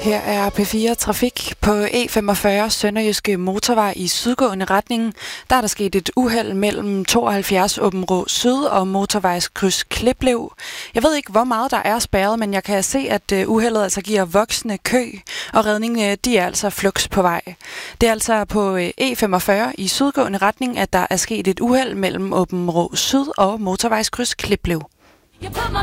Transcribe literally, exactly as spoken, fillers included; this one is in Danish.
Her er P fire Trafik. På E femogfyrre Sønderjyske Motorvej i sydgående retning, der er der sket et uheld mellem tooghalvfjerds Åbenrå Syd og motorvejskryds Kliplev. Jeg ved ikke, hvor meget der er spærret, men jeg kan se, at uheldet altså giver voksende kø, og redningen de er altså fluks på vej. Det er altså på E femogfyrre i sydgående retning, at der er sket et uheld mellem Åbenrå Syd og motorvejskryds Kliplev.